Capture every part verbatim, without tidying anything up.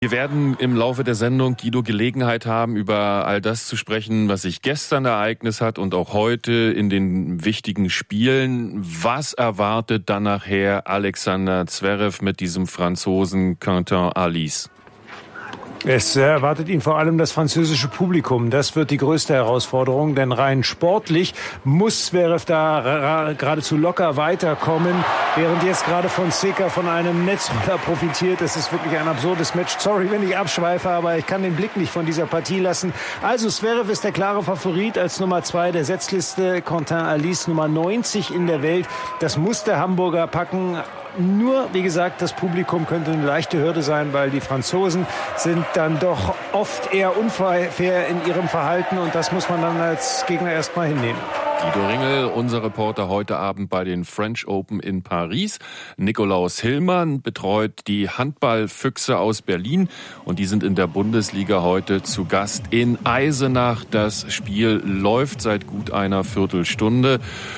Wir werden im Laufe der Sendung, Guido, Gelegenheit haben, über all das zu sprechen, was sich gestern ereignet hat und auch heute in den wichtigen Spielen. Was erwartet dann nachher Alexander Zverev mit diesem Franzosen Quentin Halys? Es erwartet ihn vor allem das französische Publikum. Das wird die größte Herausforderung, denn rein sportlich muss Zverev da geradezu locker weiterkommen, während jetzt gerade Fonseca von einem Netzroller profitiert. Es ist wirklich ein absurdes Match. Sorry, wenn ich abschweife, aber ich kann den Blick nicht von dieser Partie lassen. Also Zverev ist der klare Favorit als Nummer zwei der Setzliste. Quentin Halys Nummer neunzig in der Welt. Das muss der Hamburger packen. Nur, wie gesagt, das Publikum könnte eine leichte Hürde sein, weil die Franzosen sind dann doch oft eher unfair in ihrem Verhalten und das muss man dann als Gegner erstmal hinnehmen. Guido Ringel, unser Reporter heute Abend bei den French Open in Paris. Nikolaus Hillmann betreut die Handballfüchse aus Berlin und die sind in der Bundesliga heute zu Gast in Eisenach. Das Spiel läuft seit gut einer Viertelstunde.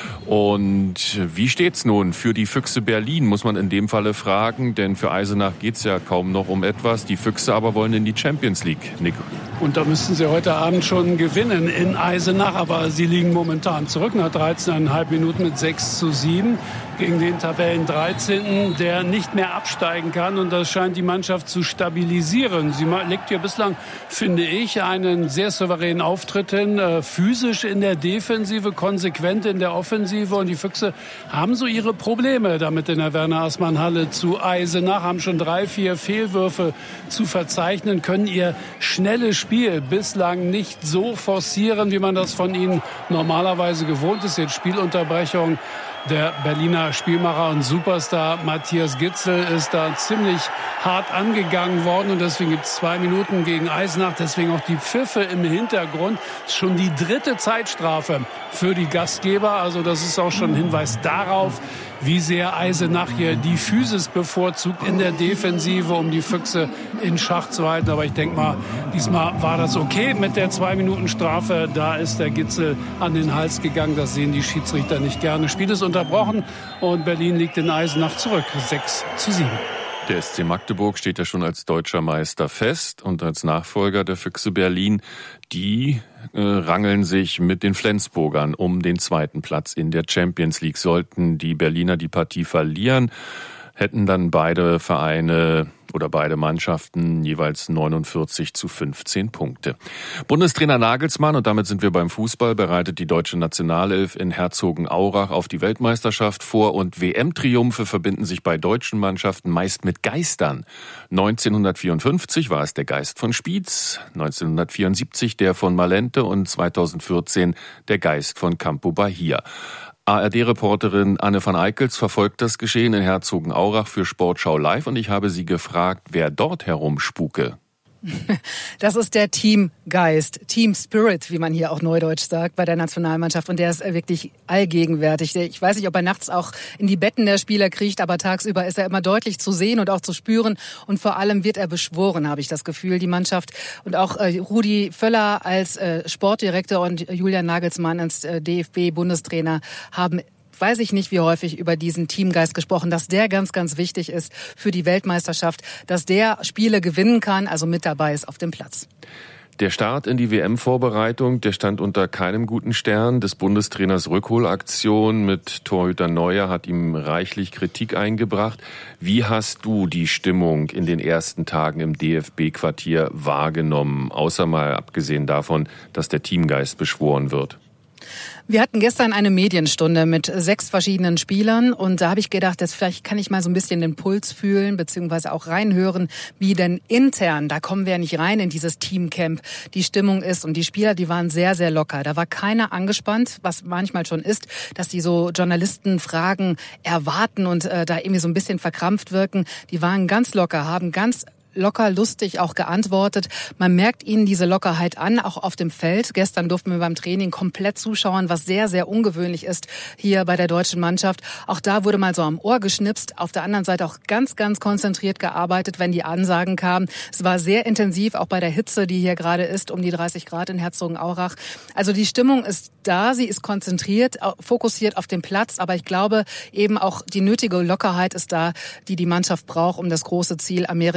Und wie steht's nun für die Füchse Berlin, muss man in dem Falle fragen, denn für Eisenach geht's ja kaum noch um etwas. Die Füchse aber wollen in die Champions League, Nick. Und da müssten sie heute Abend schon gewinnen in Eisenach, aber sie liegen momentan zurück nach dreizehn Komma fünf Minuten mit sechs zu sieben gegen den Tabellen dreizehnten, der nicht mehr absteigen kann und das scheint die Mannschaft zu stabilisieren. Sie legt hier bislang, finde ich, einen sehr souveränen Auftritt hin, äh, physisch in der Defensive, konsequent in der Offensive und die Füchse haben so ihre Probleme damit in der Werner-Aßmann-Halle zu Eisenach, haben schon drei, vier Fehlwürfe zu verzeichnen, können ihr schnelles Spiel bislang nicht so forcieren, wie man das von ihnen normalerweise gewohnt ist. Jetzt Spielunterbrechung. Der Berliner Spielmacher und Superstar Matthias Gitzel ist da ziemlich hart angegangen worden und deswegen gibt es zwei Minuten gegen Eisenach, deswegen auch die Pfiffe im Hintergrund. Schon die dritte Zeitstrafe für die Gastgeber, also das ist auch schon ein Hinweis darauf, wie sehr Eisenach hier die Physis bevorzugt in der Defensive, um die Füchse in Schach zu halten. Aber ich denke mal, diesmal war das okay mit der Zwei-Minuten-Strafe. Da ist der Gitzel an den Hals gegangen. Das sehen die Schiedsrichter nicht gerne. Spiel ist unterbrochen und Berlin liegt in Eisenach zurück. sechs zu sieben. Der S C Magdeburg steht ja schon als deutscher Meister fest und als Nachfolger der Füchse Berlin, die äh, rangeln sich mit den Flensburgern um den zweiten Platz in der Champions League. Sollten die Berliner die Partie verlieren, hätten dann beide Vereine oder beide Mannschaften jeweils neunundvierzig zu fünfzehn Punkte. Bundestrainer Nagelsmann, und damit sind wir beim Fußball, bereitet die deutsche Nationalelf in Herzogenaurach auf die Weltmeisterschaft vor und W M-Triumphe verbinden sich bei deutschen Mannschaften meist mit Geistern. neunzehnhundertvierundfünfzig war es der Geist von Spiez, neunzehnhundertvierundsiebzig der von Malente und zweitausendvierzehn der Geist von Campo Bahia. A R D-Reporterin Anne van Eickels verfolgt das Geschehen in Herzogenaurach für Sportschau Live und ich habe sie gefragt, wer dort herumspuke. Das ist der Teamgeist, Team Spirit, wie man hier auch neudeutsch sagt, bei der Nationalmannschaft. Und der ist wirklich allgegenwärtig. Ich weiß nicht, ob er nachts auch in die Betten der Spieler kriecht, aber tagsüber ist er immer deutlich zu sehen und auch zu spüren. Und vor allem wird er beschworen, habe ich das Gefühl, die Mannschaft. Und auch äh, Rudi Völler als äh, Sportdirektor und Julian Nagelsmann als äh, D F B-Bundestrainer haben weiß ich nicht, wie häufig über diesen Teamgeist gesprochen, dass der ganz, ganz wichtig ist für die Weltmeisterschaft, dass der Spiele gewinnen kann, also mit dabei ist auf dem Platz. Der Start in die W M-Vorbereitung, der stand unter keinem guten Stern. Des Bundestrainers Rückholaktion mit Torhüter Neuer hat ihm reichlich Kritik eingebracht. Wie hast du die Stimmung in den ersten Tagen im D F B-Quartier wahrgenommen, außer mal abgesehen davon, dass der Teamgeist beschworen wird? Wir hatten gestern eine Medienstunde mit sechs verschiedenen Spielern und da habe ich gedacht, dass vielleicht kann ich mal so ein bisschen den Puls fühlen, beziehungsweise auch reinhören, wie denn intern, da kommen wir ja nicht rein in dieses Teamcamp, die Stimmung ist und die Spieler, die waren sehr, sehr locker. Da war keiner angespannt, was manchmal schon ist, dass die so Journalistenfragen erwarten und äh, da irgendwie so ein bisschen verkrampft wirken. Die waren ganz locker, haben ganz locker, lustig auch geantwortet. Man merkt ihnen diese Lockerheit an, auch auf dem Feld. Gestern durften wir beim Training komplett zuschauen, was sehr, sehr ungewöhnlich ist hier bei der deutschen Mannschaft. Auch da wurde mal so am Ohr geschnipst. Auf der anderen Seite auch ganz, ganz konzentriert gearbeitet, wenn die Ansagen kamen. Es war sehr intensiv, auch bei der Hitze, die hier gerade ist, um die dreißig Grad in Herzogenaurach. Also die Stimmung ist da, sie ist konzentriert, fokussiert auf den Platz. Aber ich glaube, eben auch die nötige Lockerheit ist da, die die Mannschaft braucht, um das große Ziel Amerika dann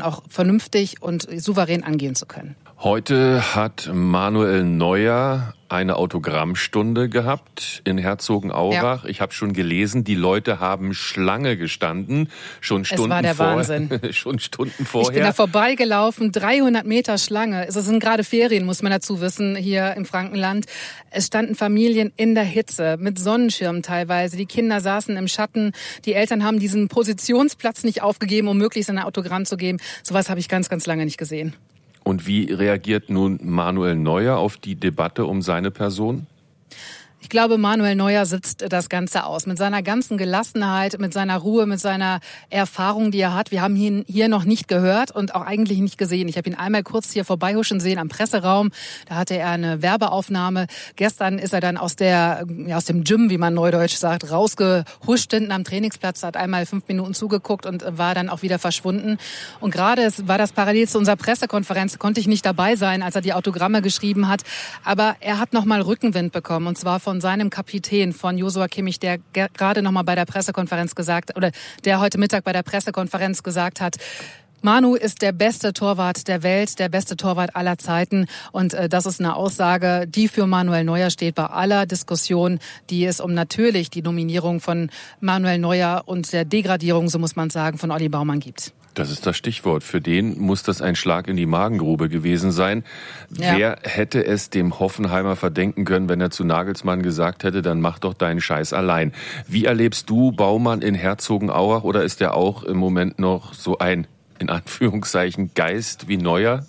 auch vernünftig und souverän angehen zu können. Heute hat Manuel Neuer eine Autogrammstunde gehabt in Herzogenaurach. Ja. Ich habe schon gelesen, die Leute haben Schlange gestanden, schon Stunden es war der vor, Wahnsinn. schon Stunden vorher. Ich bin da vorbeigelaufen, dreihundert Meter Schlange. Es sind gerade Ferien, muss man dazu wissen, hier im Frankenland. Es standen Familien in der Hitze, mit Sonnenschirmen teilweise. Die Kinder saßen im Schatten. Die Eltern haben diesen Positionsplatz nicht aufgegeben, um möglichst ein Autogramm zu geben. Sowas habe ich ganz, ganz lange nicht gesehen. Und wie reagiert nun Manuel Neuer auf die Debatte um seine Person? Ich glaube, Manuel Neuer sitzt das Ganze aus. Mit seiner ganzen Gelassenheit, mit seiner Ruhe, mit seiner Erfahrung, die er hat. Wir haben ihn hier noch nicht gehört und auch eigentlich nicht gesehen. Ich habe ihn einmal kurz hier vorbeihuschen sehen am Presseraum. Da hatte er eine Werbeaufnahme. Gestern ist er dann aus der, ja, aus dem Gym, wie man neudeutsch sagt, rausgehuscht hinten am Trainingsplatz, hat einmal fünf Minuten zugeguckt und war dann auch wieder verschwunden. Und gerade war das parallel zu unserer Pressekonferenz, konnte ich nicht dabei sein, als er die Autogramme geschrieben hat. Aber er hat nochmal Rückenwind bekommen, und zwar von seinem Kapitän, von Joshua Kimmich, der ge- gerade noch mal bei der Pressekonferenz gesagt, oder der heute Mittag bei der Pressekonferenz gesagt hat, Manu ist der beste Torwart der Welt, der beste Torwart aller Zeiten. Und äh, das ist eine Aussage, die für Manuel Neuer steht bei aller Diskussion, die es um natürlich die Nominierung von Manuel Neuer und der Degradierung, so muss man sagen, von Olli Baumann gibt. Das ist das Stichwort. Für den muss das ein Schlag in die Magengrube gewesen sein. Ja. Wer hätte es dem Hoffenheimer verdenken können, wenn er zu Nagelsmann gesagt hätte, dann mach doch deinen Scheiß allein. Wie erlebst du Baumann in Herzogenaurach, oder ist er auch im Moment noch so ein, in Anführungszeichen, Geist wie Neuer?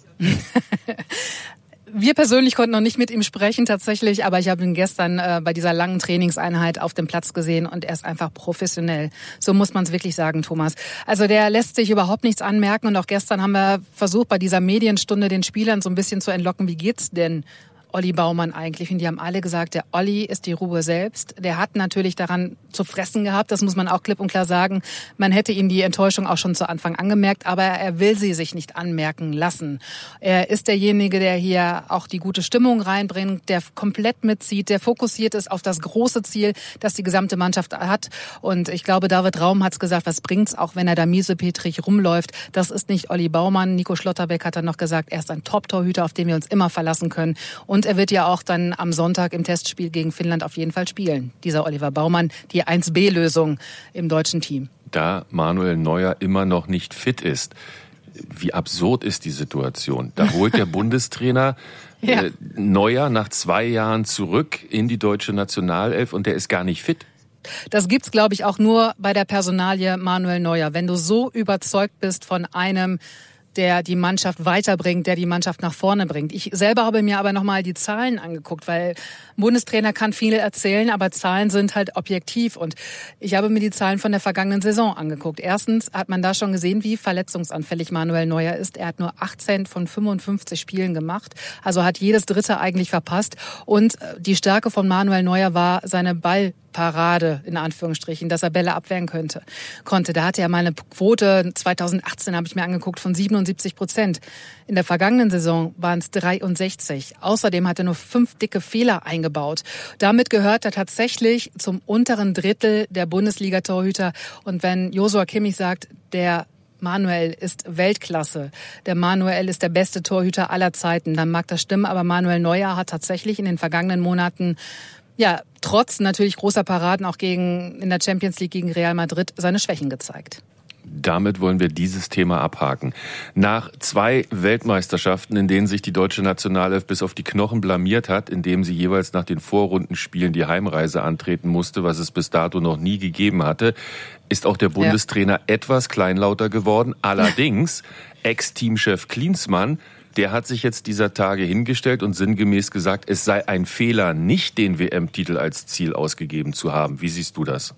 Wir persönlich konnten noch nicht mit ihm sprechen tatsächlich, aber ich habe ihn gestern äh, bei dieser langen Trainingseinheit auf dem Platz gesehen und er ist einfach professionell. So muss man es wirklich sagen, Thomas. Also der lässt sich überhaupt nichts anmerken, und auch gestern haben wir versucht, bei dieser Medienstunde den Spielern so ein bisschen zu entlocken, wie geht's denn Olli Baumann eigentlich? Und die haben alle gesagt, der Olli ist die Ruhe selbst. Der hat natürlich daran zu fressen gehabt, das muss man auch klipp und klar sagen. Man hätte ihm die Enttäuschung auch schon zu Anfang angemerkt, aber er will sie sich nicht anmerken lassen. Er ist derjenige, der hier auch die gute Stimmung reinbringt, der komplett mitzieht, der fokussiert ist auf das große Ziel, das die gesamte Mannschaft hat. Und ich glaube, David Raum hat's gesagt, was bringt's, auch wenn er da miesepetrig rumläuft. Das ist nicht Olli Baumann. Nico Schlotterbeck hat dann noch gesagt, er ist ein Top-Torhüter, auf den wir uns immer verlassen können. Und er wird ja auch dann am Sonntag im Testspiel gegen Finnland auf jeden Fall spielen. Dieser Oliver Baumann, die eins B Lösung im deutschen Team. Da Manuel Neuer immer noch nicht fit ist, wie absurd ist die Situation? Da holt der Bundestrainer ja. äh, Neuer nach zwei Jahren zurück in die deutsche Nationalelf und der ist gar nicht fit. Das gibt's, glaube ich, auch nur bei der Personalie Manuel Neuer. Wenn du so überzeugt bist von einem, der die Mannschaft weiterbringt, der die Mannschaft nach vorne bringt. Ich selber habe mir aber nochmal die Zahlen angeguckt, weil ein Bundestrainer kann viel erzählen, aber Zahlen sind halt objektiv. Und ich habe mir die Zahlen von der vergangenen Saison angeguckt. Erstens hat man da schon gesehen, wie verletzungsanfällig Manuel Neuer ist. Er hat nur achtzehn von fünfundfünfzig Spielen gemacht, also hat jedes dritte eigentlich verpasst. Und die Stärke von Manuel Neuer war seine Ball Parade, in Anführungsstrichen, dass er Bälle abwehren könnte, konnte. Da hatte er mal eine Quote, zweitausendachtzehn habe ich mir angeguckt, von siebenundsiebzig Prozent. In der vergangenen Saison waren es dreiundsechzig. Außerdem hat er nur fünf dicke Fehler eingebaut. Damit gehört er tatsächlich zum unteren Drittel der Bundesliga-Torhüter. Und wenn Joshua Kimmich sagt, der Manuel ist Weltklasse, der Manuel ist der beste Torhüter aller Zeiten, dann mag das stimmen, aber Manuel Neuer hat tatsächlich in den vergangenen Monaten, ja, trotz natürlich großer Paraden auch gegen in der Champions League gegen Real Madrid seine Schwächen gezeigt. Damit wollen wir dieses Thema abhaken. Nach zwei Weltmeisterschaften, in denen sich die deutsche Nationalelf bis auf die Knochen blamiert hat, indem sie jeweils nach den Vorrundenspielen die Heimreise antreten musste, was es bis dato noch nie gegeben hatte, ist auch der Bundestrainer ja. etwas kleinlauter geworden. Allerdings, Ex-Teamchef Klinsmann, der hat sich jetzt dieser Tage hingestellt und sinngemäß gesagt, es sei ein Fehler, nicht den W M-Titel als Ziel ausgegeben zu haben. Wie siehst du das?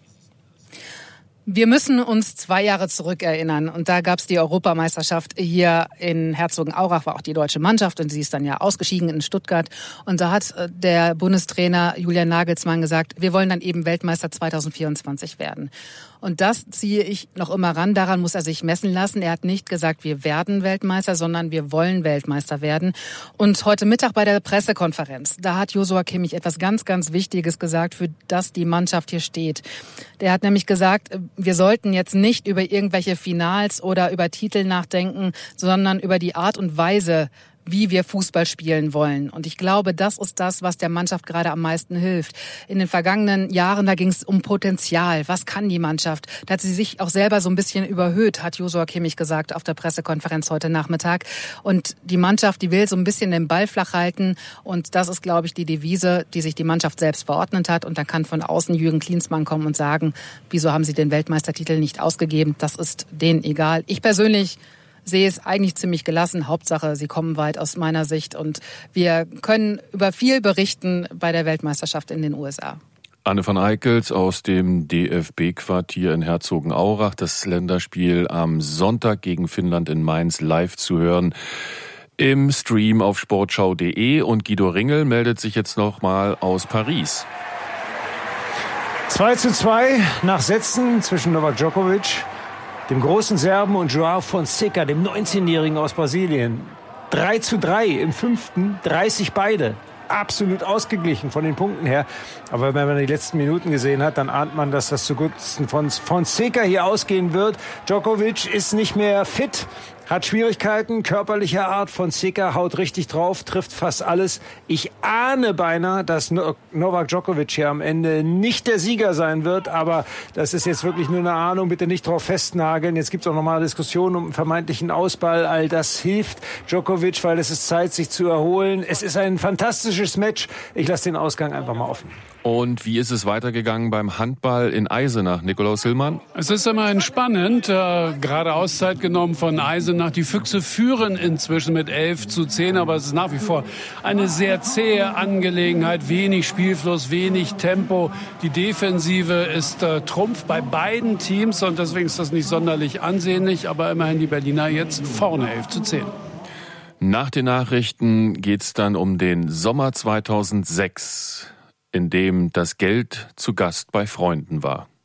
Wir müssen uns zwei Jahre zurückerinnern. Und da gab es die Europameisterschaft hier in Herzogenaurach, war auch die deutsche Mannschaft. Und sie ist dann ja ausgeschieden in Stuttgart. Und da hat der Bundestrainer Julian Nagelsmann gesagt, wir wollen dann eben Weltmeister zweitausendvierundzwanzig werden. Und das ziehe ich noch immer ran. Daran muss er sich messen lassen. Er hat nicht gesagt, wir werden Weltmeister, sondern wir wollen Weltmeister werden. Und heute Mittag bei der Pressekonferenz, da hat Joshua Kimmich etwas ganz, ganz Wichtiges gesagt, für das die Mannschaft hier steht. Der hat nämlich gesagt, wir sollten jetzt nicht über irgendwelche Finals oder über Titel nachdenken, sondern über die Art und Weise, wie wir Fußball spielen wollen. Und ich glaube, das ist das, was der Mannschaft gerade am meisten hilft. In den vergangenen Jahren, da ging es um Potenzial. Was kann die Mannschaft? Da hat sie sich auch selber so ein bisschen überhöht, hat Joshua Kimmich gesagt auf der Pressekonferenz heute Nachmittag. Und die Mannschaft, die will so ein bisschen den Ball flach halten. Und das ist, glaube ich, die Devise, die sich die Mannschaft selbst verordnet hat. Und dann kann von außen Jürgen Klinsmann kommen und sagen, wieso haben sie den Weltmeistertitel nicht ausgegeben? Das ist denen egal. Ich persönlich sehe es eigentlich ziemlich gelassen. Hauptsache, sie kommen weit aus meiner Sicht. Und wir können über viel berichten bei der Weltmeisterschaft in den U S A. Anne van Eickels aus dem D F B-Quartier in Herzogenaurach. Das Länderspiel am Sonntag gegen Finnland in Mainz live zu hören im Stream auf sportschau punkt de. Und Guido Ringel meldet sich jetzt nochmal aus Paris. zwei zu zwei nach Sätzen zwischen Novak Djokovic, dem großen Serben, und Joao Fonseca, dem neunzehnjährigen aus Brasilien. drei zu drei im fünften, dreißig beide. Absolut ausgeglichen von den Punkten her. Aber wenn man die letzten Minuten gesehen hat, dann ahnt man, dass das zugunsten von Fonseca hier ausgehen wird. Djokovic ist nicht mehr fit, hat Schwierigkeiten körperlicher Art. Fonseca haut richtig drauf, trifft fast alles. Ich ahne beinahe, dass Novak Djokovic hier am Ende nicht der Sieger sein wird. Aber das ist jetzt wirklich nur eine Ahnung. Bitte nicht drauf festnageln. Jetzt gibt es auch nochmal Diskussionen um einen vermeintlichen Ausball. All das hilft Djokovic, weil es ist Zeit, sich zu erholen. Es ist ein fantastisches Match. Ich lasse den Ausgang einfach mal offen. Und wie ist es weitergegangen beim Handball in Eisenach, Nikolaus Hillmann? Es ist immerhin spannend, äh, gerade Auszeit genommen von Eisenach. Die Füchse führen inzwischen mit elf zu zehn, aber es ist nach wie vor eine sehr zähe Angelegenheit. Wenig Spielfluss, wenig Tempo. Die Defensive ist äh, Trumpf bei beiden Teams und deswegen ist das nicht sonderlich ansehnlich, aber immerhin die Berliner jetzt vorne elf zu zehn. Nach den Nachrichten geht's dann um den Sommer zweitausendsechs, in dem das Geld zu Gast bei Freunden war.